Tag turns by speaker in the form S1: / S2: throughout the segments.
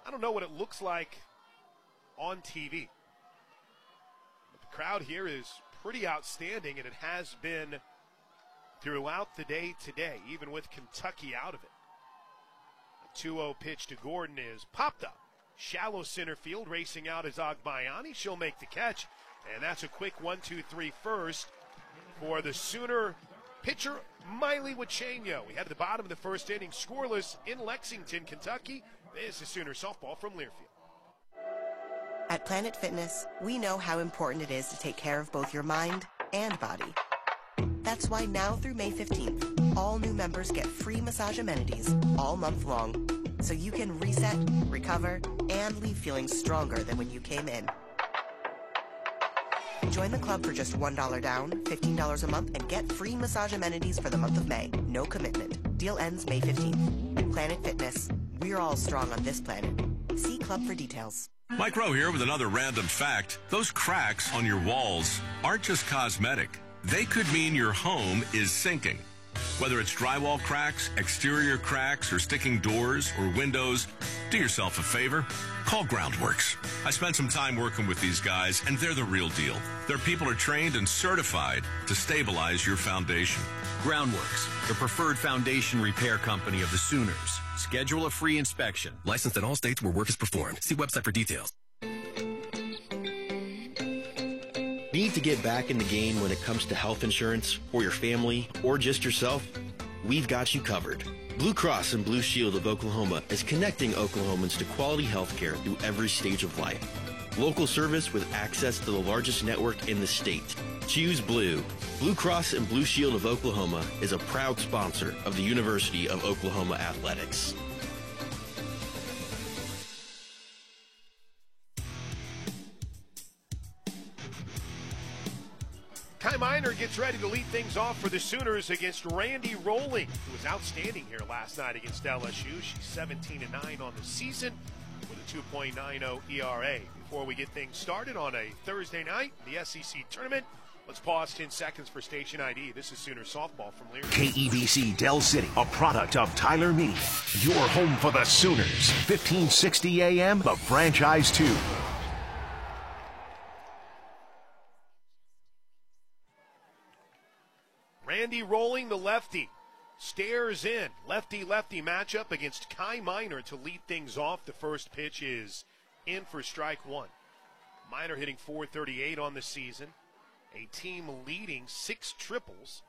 S1: I don't know what it looks like on TV. But the crowd here is pretty outstanding, and it has been throughout the day today, even with Kentucky out of it. A 2-0 pitch to Gordon is popped up. Shallow center field, racing out is Agbayani. She'll make the catch, and that's a quick 1-2-3 first for the Sooner pitcher, Miley Wachenio. We head to the bottom of the first inning, scoreless in Lexington, Kentucky. This is Sooner softball from Learfield.
S2: At Planet Fitness, we know how important it is to take care of both your mind and body. That's why now through May 15th, all new members get free massage amenities all month long, so you can reset, recover, and leave feeling stronger than when you came in. Join the club for just $1 down, $15 a month, and get free massage amenities for the month of May. No commitment. Deal ends May 15th. Planet Fitness. We're all strong on this planet. See club for details.
S3: Mike Rowe here with another random fact. Those cracks on your walls aren't just cosmetic. They could mean your home is sinking. Whether it's drywall cracks, exterior cracks, or sticking doors or windows, do yourself a favor. Call Groundworks. I spent some time working with these guys, and they're the real deal. Their people are trained and certified to stabilize your foundation.
S4: Groundworks, the preferred foundation repair company of the Sooners. Schedule a free inspection.
S5: Licensed in all states where work is performed. See website for details.
S6: Need to get back in the game when it comes to health insurance for your family or just yourself? We've got you covered. Blue Cross and Blue Shield of Oklahoma is connecting Oklahomans to quality health care through every stage of life. Local service with access to the largest network in the state. Choose Blue. Blue Cross and Blue Shield of Oklahoma is a proud sponsor of the University of Oklahoma Athletics.
S1: Kai Miner gets ready to lead things off for the Sooners against Randy Rolling, who was outstanding here last night against LSU. She's 17-9 on the season with a 2.90 ERA. Before we get things started on a Thursday night, the SEC tournament, let's pause 10 seconds for station ID. This is Sooner softball from Lear.
S7: KEBC Del City, a product of Tyler Media. Your home for the Sooners. 1560 AM, the franchise 2.
S1: Randy Rolling, the lefty, stares in. Lefty-lefty matchup against Kai Miner to lead things off. The first pitch is in for strike one. Miner hitting .438 on the season. A team leading 6 triples,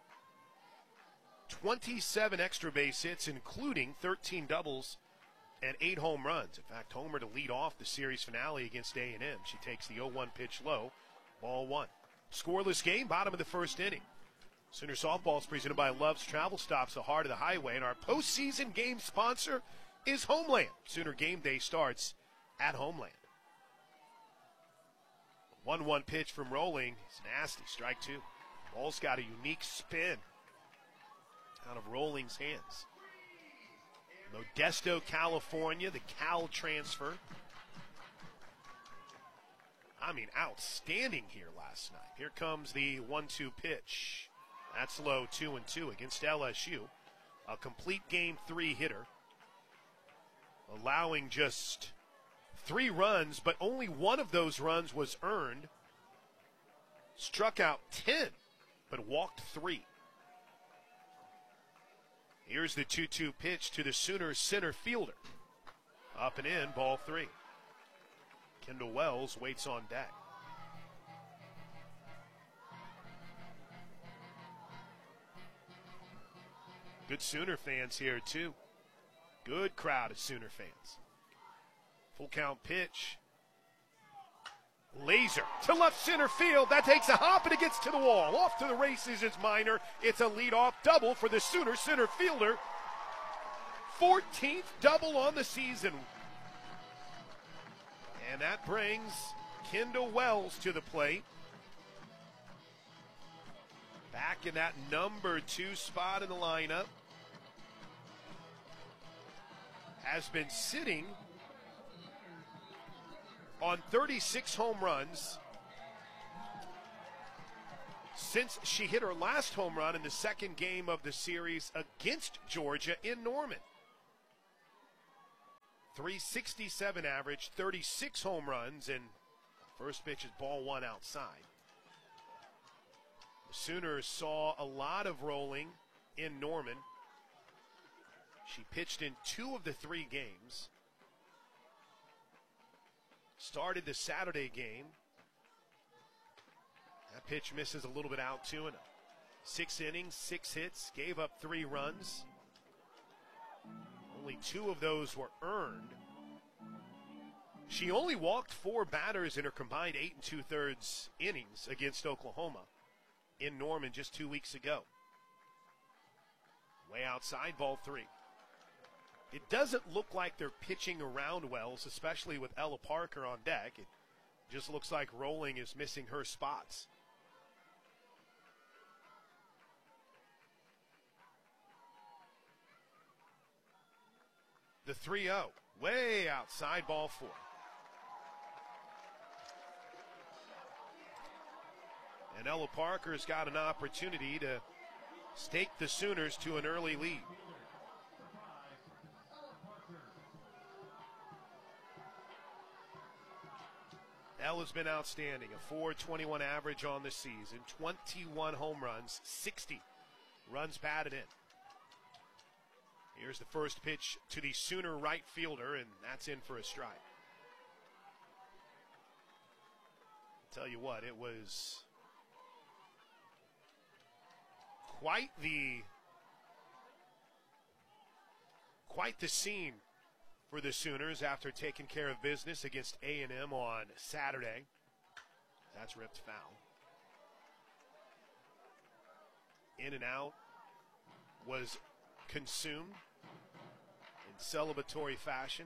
S1: 27 extra base hits, including 13 doubles and 8 home runs. In fact, homer to lead off the series finale against A&M. She takes the 0-1 pitch low, ball 1. Scoreless game, bottom of the first inning. Sooner softball is presented by Love's Travel Stops, the heart of the highway, and our postseason game sponsor is Homeland. Sooner game day starts at Homeland. 1-1 pitch from Rolling. It's nasty, strike 2. Ball's got a unique spin out of Rolling's hands. Modesto, California, the Cal transfer. I mean, outstanding here last night. Here comes the 1-2 pitch. That's low, 2-2 against LSU. A complete game 3 hitter. Allowing just 3 runs, but only one of those runs was earned. Struck out 10, but walked 3. Here's the 2-2 pitch to the Sooners center fielder. Up and in, ball 3. Kendall Wells waits on deck. Good Sooner fans here, too. Good crowd of Sooner fans. Full count pitch. Laser to left center field. That takes a hop and it gets to the wall. Off to the races is Miner. It's a leadoff double for the Sooner center fielder. 14th double on the season. And that brings Kendall Wells to the plate. Back in that number 2 spot in the lineup. Has been sitting on 36 home runs since she hit her last home run in the second game of the series against Georgia in Norman. .367 average, 36 home runs, and first pitch is ball one outside. The Sooners saw a lot of rolling in Norman. She pitched in 2 of the 3 games. Started the Saturday game. That pitch misses a little bit out, 2-0. 6 innings, 6 hits, gave up 3 runs. Only 2 of those were earned. She only walked 4 batters in her combined 8 2/3 innings against Oklahoma in Norman just 2 weeks ago. Way outside, ball 3. It doesn't look like they're pitching around Wells, especially with Ella Parker on deck. It just looks like Rolling is missing her spots. The 3-0, way outside, ball 4. And Ella Parker's got an opportunity to stake the Sooners to an early lead. Ella's been outstanding, a .421 average on the season, 21 home runs, 60 runs batted in. Here's the first pitch to the Sooner right fielder, and that's in for a strike. I'll tell you what, it was quite the scene for the Sooners after taking care of business against A&M on Saturday. That's ripped foul. In and out was consumed in celebratory fashion.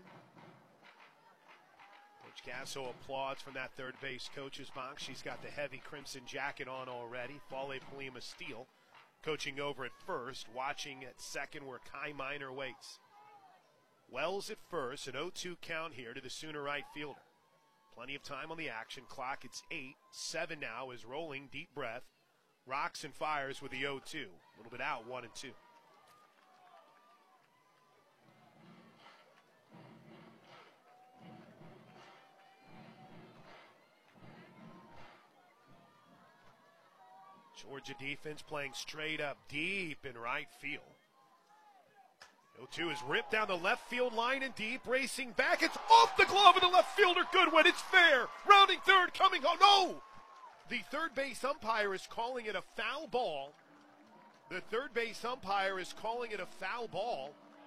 S1: Coach Gasso applauds from that third base coach's box. She's got the heavy crimson jacket on already. Fale Palima Steele coaching over at first, watching at second where Kai Miner waits. Wells at first, an 0-2 count here to the Sooner right fielder. Plenty of time on the action clock. It's 8-7 now is Rolling, deep breath. Rocks and fires with the 0-2. A little bit out, 1-2. Georgia defense playing straight up deep in right field. 0-2 is ripped down the left field line and deep, racing back. It's off the glove of the left fielder. Goodwin, it's fair. Rounding third, coming home. No! The third base umpire is calling it a foul ball. The third base umpire is calling it a foul ball.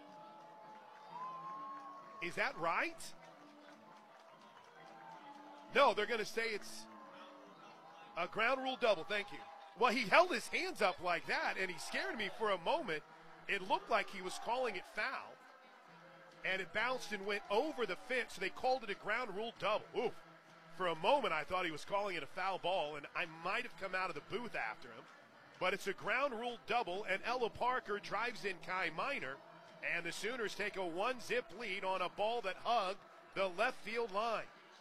S1: Is that right? No, they're going to say it's a ground rule double. Thank you. Well, he held his hands up like that, and he scared me for a moment. It looked like he was calling it foul, and it bounced and went over the fence, so they called it a ground rule double. Oof. For a moment, I thought he was calling it a foul ball, and I might have come out of the booth after him. But it's a ground rule double, and Ella Parker drives in Kai Miner, and the Sooners take a 1-zip lead on a ball that hugged the left field line.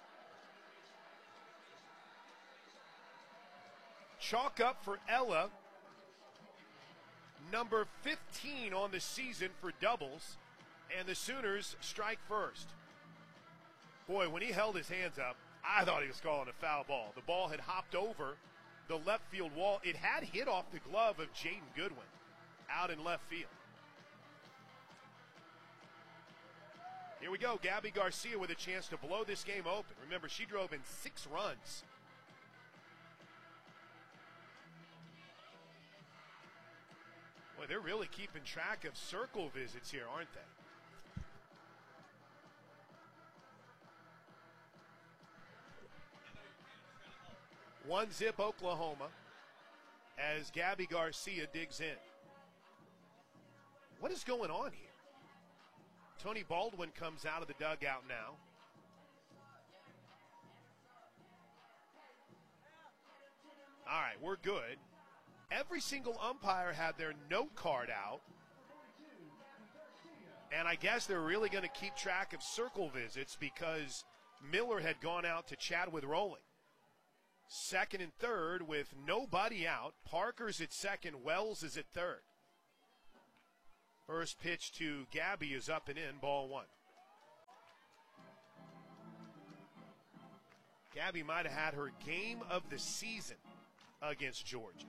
S1: Chalk up for Ella, number 15 on the season for doubles, and the Sooners strike first. Boy, when he held his hands up, I thought he was calling a foul ball. The ball had hopped over the left field wall. It had hit off the glove of Jaden Goodwin out in left field. Here we go, Gabby Garcia with a chance to blow this game open. Remember, she drove in 6 runs. Boy, they're really keeping track of circle visits here, aren't they? One zip Oklahoma as Gabby Garcia digs in. What is going on here? Tony Baldwin comes out of the dugout now. All right, we're good. Every single umpire had their note card out. And I guess they're really going to keep track of circle visits because Miller had gone out to chat with Rolling. Second and third with nobody out. Parker's at second. Wells is at third. First pitch to Gabby is up and in, ball 1. Gabby might have had her game of the season against Georgia.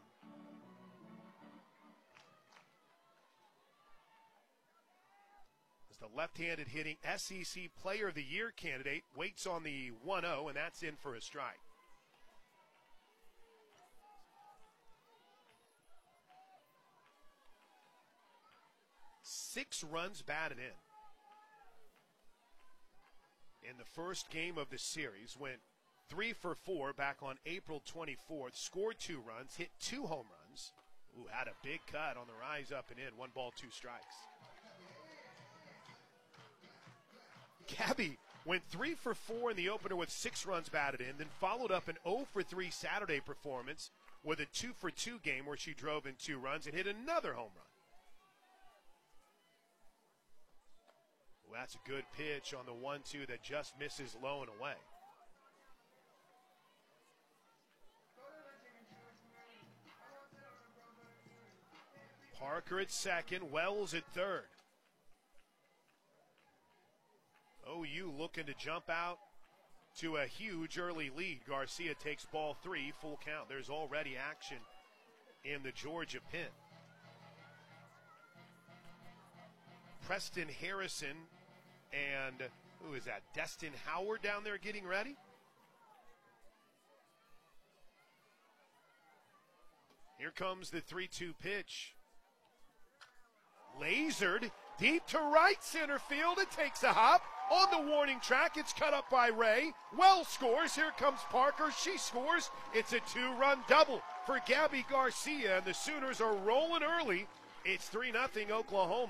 S1: As the left-handed hitting SEC Player of the Year candidate waits on the 1-0, and that's in for a strike. Six runs batted in the first game of the series. Went 3 for 4 back on April 24th. Scored 2 runs, hit 2 home runs. Ooh, had a big cut on the rise up and in. 1 ball, 2 strikes. Gabby went 3 for 4 in the opener with 6 runs batted in, then followed up an 0 for 3 Saturday performance with a 2 for 2 game where she drove in 2 runs and hit another home run. Well, that's a good pitch on the 1-2 that just misses low and away. Parker at second, Wells at third. OU looking to jump out to a huge early lead. Garcia takes ball 3, full count. There's already action in the Georgia pen. Preston Harrison and, who is that, Destin Howard down there getting ready. Here comes the 3-2 pitch. Lasered deep to right center field. It takes a hop on the warning track. It's cut up by Ray. Wells scores. Here comes Parker. She scores. It's a 2-run double for Gabby Garcia, and the Sooners are rolling early. It's 3-0 Oklahoma.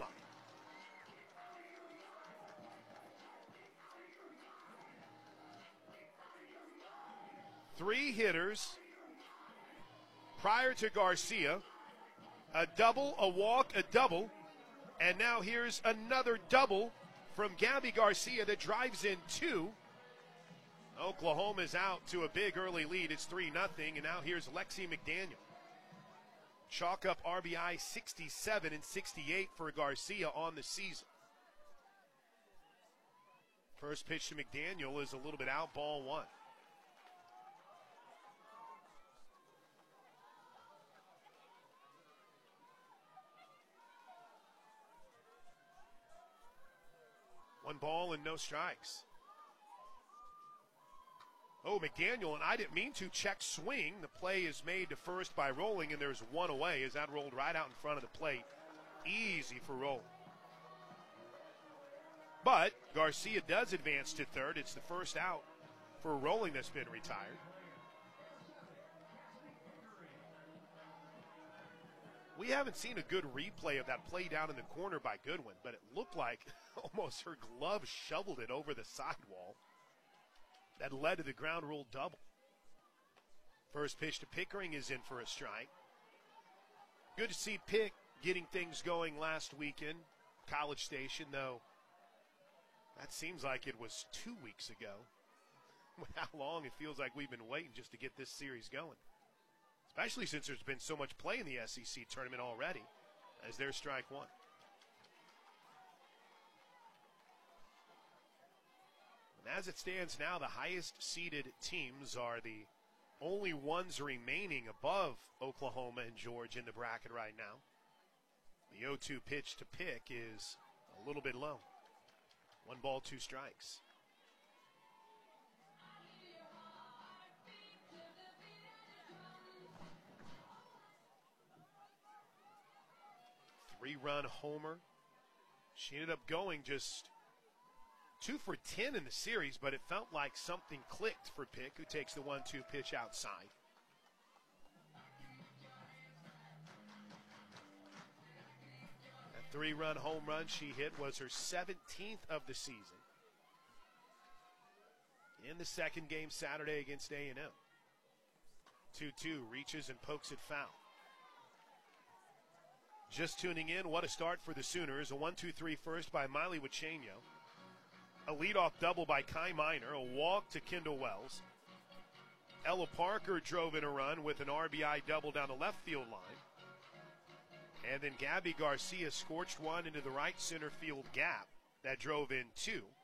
S1: Three hitters prior to Garcia. A double, a walk, a double. And now here's another double from Gabby Garcia that drives in 2. Oklahoma's out to a big early lead. It's 3-0. And now here's Lexi McDaniel. Chalk up RBI 67 and 68 for Garcia on the season. First pitch to McDaniel is a little bit out, ball 1. One ball and no strikes. Oh, McDaniel, and I didn't mean to, check swing. The play is made to first by Rolling, and there's one away as that rolled right out in front of the plate. Easy for Rolling. But Garcia does advance to third. It's the first out for Rolling that's been retired. We haven't seen a good replay of that play down in the corner by Goodwin, but it looked like almost her glove shoveled it over the sidewall. That led to the ground rule double. First pitch to Pickering is in for a strike. Good to see Pick getting things going last weekend. College Station, though, that seems like it was 2 weeks ago. How long it feels like we've been waiting just to get this series going. Especially since there's been so much play in the SEC tournament already, as there's strike 1. And as it stands now, the highest seeded teams are the only ones remaining above Oklahoma and Georgia in the bracket right now. The 0-2 pitch to Pick is a little bit low. 1 ball, 2 strikes. Three-run homer. She ended up going just 2 for 10 in the series, but it felt like something clicked for Pick, who takes the 1-2 pitch outside. That 3-run home run she hit was her 17th of the season. In the second game Saturday against A&M. 2-2, reaches and pokes it foul. Just tuning in, what a start for the Sooners. A 1-2-3 first by Miley Wachenio. A leadoff double by Kai Minor. A walk to Kendall Wells. Ella Parker drove in a run with an RBI double down the left field line. And then Gabby Garcia scorched one into the right center field gap that drove in 2.